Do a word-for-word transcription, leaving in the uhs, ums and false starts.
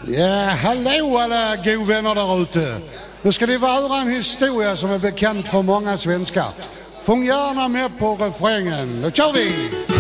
Ja, hallå alla god vänner där ute. Nu ska det vara en historia som är bekant för många svenskar. Fång gärna med på refrängen. Då kör vi!